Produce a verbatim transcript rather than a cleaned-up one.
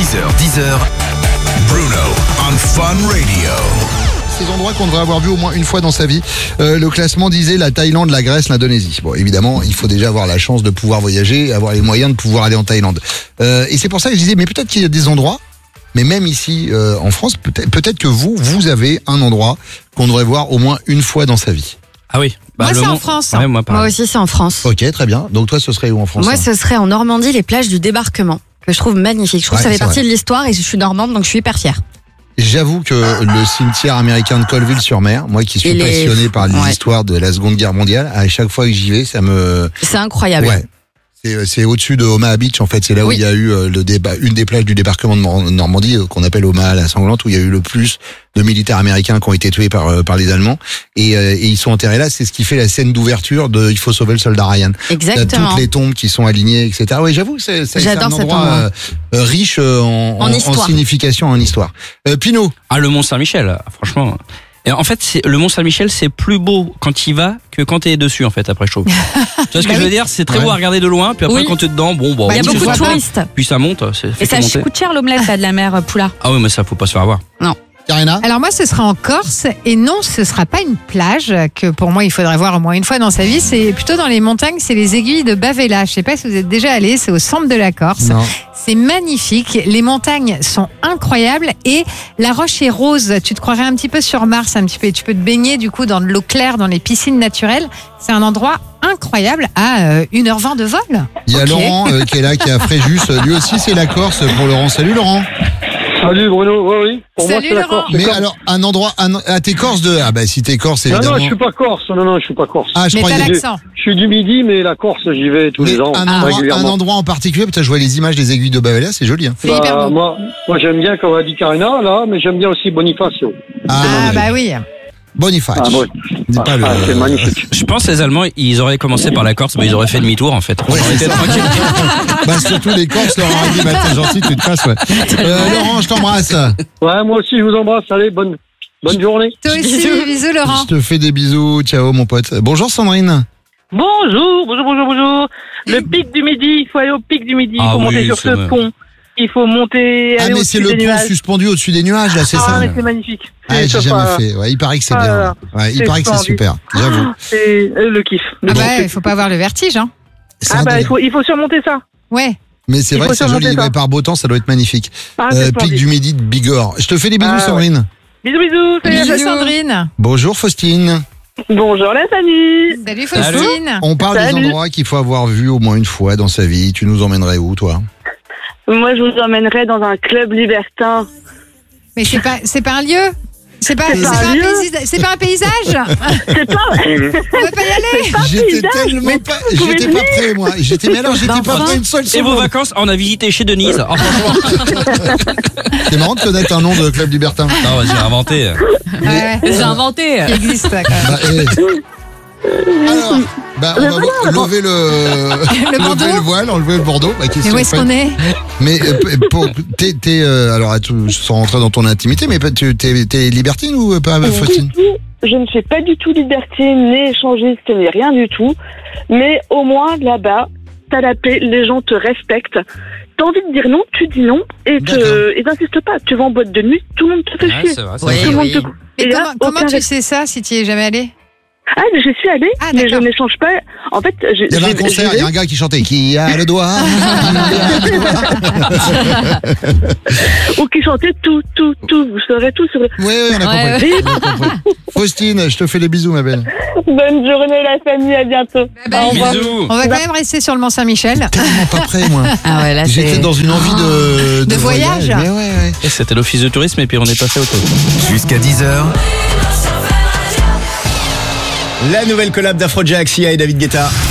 six heures dix, Bruno on Fun Radio. Ces endroits qu'on devrait avoir vu au moins une fois dans sa vie. Euh, le classement disait la Thaïlande, la Grèce, l'Indonésie. Bon, évidemment, il faut déjà avoir la chance de pouvoir voyager, avoir les moyens de pouvoir aller en Thaïlande. Euh, et c'est pour ça que je disais, mais peut-être qu'il y a des endroits, mais même ici euh, en France, peut-être, peut-être que vous, vous avez un endroit qu'on devrait voir au moins une fois dans sa vie. Ah oui. Bah, moi, le c'est Mont- en France. Ouais, moi, pareil. Moi aussi, c'est en France. Ok, très bien. Donc toi, ce serait où en France? Moi, hein ce serait en Normandie, les plages du débarquement, que je trouve magnifique. Je trouve Ouais, que ça fait c'est partie vrai. de l'histoire et je suis normande, donc je suis hyper fière. J'avoue que le cimetière américain de Colville-sur-Mer, moi qui suis Il est- passionné par Ouais. l'histoire de la Seconde Guerre mondiale, à chaque fois que j'y vais, ça me... C'est incroyable. Ouais. C'est, c'est au-dessus de Omaha Beach, en fait. C'est là où Oui. il y a eu euh, le débat, une des plages du débarquement de Nor- Normandie, euh, qu'on appelle Omaha la sanglante, où il y a eu le plus de militaires américains qui ont été tués par, euh, par les Allemands. Et, euh, et ils sont enterrés là. C'est ce qui fait la scène d'ouverture de Il faut sauver le soldat Ryan. Il y a Exactement. toutes les tombes qui sont alignées, et cetera. Oui, j'avoue, c'est, c'est, c'est un J'adore cet endroit endroit. euh, euh, riche euh, en, En histoire. signification, en histoire. Euh, Pinot. Ah, le Mont Saint-Michel, franchement. Et en fait, c'est, le Mont Saint-Michel, c'est plus beau quand il va que quand t'es dessus, en fait, après, je trouve. Tu vois ce que Bah je veux oui. dire? C'est très Ouais. beau à regarder de loin, puis après, Oui. quand t'es dedans, bon, bon. Bah, Il y a tu beaucoup vois de pas. touristes. Puis ça monte, c'est fait Et ça que monter. coûte cher l'omelette là, de la mer Poula. Ah oui, mais ça, faut pas se faire avoir. Karina. Alors moi, ce sera en Corse et non, ce sera pas une plage que pour moi il faudrait voir au moins une fois dans sa vie. C'est plutôt dans les montagnes, c'est les aiguilles de Bavella. Je sais pas si vous êtes déjà allé, c'est au centre de la Corse. Non. C'est magnifique, les montagnes sont incroyables et la roche est rose. Tu te croirais un petit peu sur Mars, un petit peu. Tu peux te baigner du coup dans de l'eau claire, dans les piscines naturelles. C'est un endroit incroyable à euh, une heure vingt de vol. Il y a Ok. Laurent euh, qui est là, qui est à Fréjus. Lui aussi, c'est la Corse pour Laurent. Salut Laurent. Salut Bruno, oui, oui. Pour moi, Salut, c'est la Laurent. Corse. c'est Mais Corse. alors, un endroit, un, ah, t'es Corse de, ah bah si t'es Corse, Non, évidemment. non, je suis pas Corse. Non, non, je suis pas Corse. Ah, je Mais t'as croyais. l'accent. Je suis du Midi, mais la Corse, j'y vais tous Mais les ans, un endroit, un régulièrement. endroit en particulier, peut-être je vois les images des aiguilles de Bavella, c'est joli. Hein. C'est hyper Bah, beau. moi, moi, j'aime bien, comme a dit Karina, là, mais j'aime bien aussi Bonifacio. Ah ouais. bah oui. Boniface. Ah, ouais. C'est pas le- Ah, c'est magnifique. Je pense que les Allemands, ils auraient commencé par la Corse, mais ils auraient fait demi-tour, en fait. Ouais, On aurait c'est été ça. tranquille. Bah surtout les Corses leur auraient dit, bah t'es gentil, tu te passes, ouais. Euh, Laurent, je t'embrasse. Ouais, moi aussi, je vous embrasse. Allez, bonne, bonne journée. Toi aussi, Bisous. bisous Laurent. Je te fais des bisous, ciao mon pote. Bonjour Sandrine. Bonjour, bonjour, bonjour, bonjour. Le pic du Midi, il faut aller au pic du Midi, il Ah faut oui, monter sur c'est ce vrai. pont. Il faut monter, Ah aller mais au-dessus c'est le des pont nuages. suspendu au-dessus des nuages là, c'est Ah, ça mais c'est magnifique. Ah, C'est j'ai sur jamais pas- fait. Ouais, il paraît que c'est Ah, bien. là, Ouais, il c'est paraît que c'est splendide. super, j'avoue. C'est euh, le kiff. Le Ah bon bah, kiff. il faut pas avoir le vertige, hein. C'est Ah un bah, il délire. faut, il faut surmonter ça. Ouais. Mais c'est il vrai faut que c'est surmonter joli, ça. ouais, par beau temps, ça doit être magnifique. Ah, c'est Euh, pic splendide. du Midi de Bigorre. Je te fais des bisous Ah, ouais. Sandrine. Bisous, bisous. Salut, Bisous salut. Sandrine. Bonjour Faustine. Bonjour les amis. Salut Faustine. On parle Salut. des endroits qu'il faut avoir vu au moins une fois dans sa vie. Tu nous emmènerais où toi? Moi, je vous emmènerai dans un club libertin. Mais c'est pas, c'est pas un lieu. C'est pas, C'est c'est pas pas, un un lieu. paysage. C'est pas un paysage. C'est pas. On va pas y aller. J'étais paysage, tellement mais pas, vous pouvez j'étais pas prêt moi. J'étais mais alors j'étais pas prêt une seule Et vos seconde. vacances, on a visité chez Denise. Oh, franchement. C'est marrant de connaître un nom de club libertin. Non, j'ai inventé. Ouais, ouais. J'ai inventé. Qui existe ça, quand même. Bah, eh. Alors, bah, on va voir- lever le, Le bandeau. lever le voile, enlever le bandeau. Bah, Et question où est-ce faite. qu'on est? Mais euh, p- pour, t'es, t'es, euh, alors à tout- sans rentrer dans ton intimité, mais tu t'es, t'es libertine ou euh, pas, Faustine? Je ne suis pas du tout libertine, ni échangiste, ni rien du tout. Mais au moins, là-bas, t'as la paix, les gens te respectent. T'as envie de dire non, tu dis non, et D'accord. te, et t'insistes pas. Tu vas en boîte de nuit, tout le monde te fait Ouais, chier. c'est vrai, c'est Oui, vrai. Tout le monde oui. te... Et Et là, comment, comment aucun tu respect. sais ça si tu y es jamais allé? Ah, mais je suis allée, Ah, mais je d'accord. n'échange pas. En fait, j'ai, Il y avait un j'ai- concert, j'y il y a vais. un gars qui chantait Qui a le doigt Qui a le doigt Ou qui chantait tout, tout, tout. Vous saurez tout sur le... Oui, oui, on a Ouais, compris. On a compris. Faustine, je te fais des bisous, ma belle. Bonne journée, la famille, à bientôt. bah, Au revoir. Bisous. On va quand même rester sur le Mont Saint-Michel. Tellement pas prêt, moi. Ah ouais, là, J'étais c'est... dans une envie de, De voyage. Mais ouais, ouais. Et c'était l'office de tourisme et puis on est passé au taux. Jusqu'à dix heures, La nouvelle collab d'Afrojack, Sia et David Guetta.